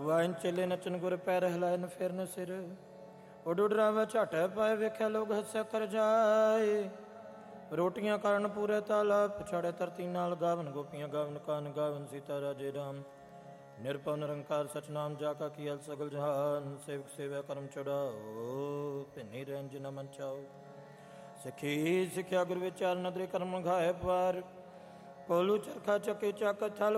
Wine ਚੇਲੇ ਨਚਨ ਗੁਰ ਪੈ ਰਹਿਲਾਇਨ ਫਿਰਨ ਸਿਰ। ਉੱਡ ਉੱਡ ਰਾਵੈ ਝਟ ਪਾਏ ਵੇਖਿਆ ਲੋਕ ਹੱਸਿਆ ਕਰ ਜਾਏ। ਰੋਟੀਆਂ ਕਰਨ ਪੂਰੇ ਤਾਲਾ ਪਛਾੜੇ ਧਰਤੀ ਨਾਲ ਗਾਵਨ ਗੋਪੀਆਂ ਗਾਵਨ ਕਾਨ ਗਾਵਨ ਸੀਤਾ ਰਾਜੇ ਰਾਮ। ਨਿਰਭਉ ਨਿਰੰਕਾਰ ਸਚਨਾਮ ਜਾ ਕਾ ਕੀਅਲ ਸਗਲ ਜਹਾਨ। ਸੇਵਕ ਸੇਵਿਆ ਕਰਮ ਚੜਾਓ ਭਿੰਨੀ ਰਹਿਣ ਜਿਨਾ ਮਨ ਚਾਓ। ਸਿੱਖੀ ਸਿੱਖਿਆ ਗੁਰ ਵਿਚਾਰ ਨਦਰੇ ਕਰਮ ਘਾਏ ਪਾਰ। ਕੋਲੂ ਚਰਖਾ ਚੱਕੀ ਚੱਕ ਥਲ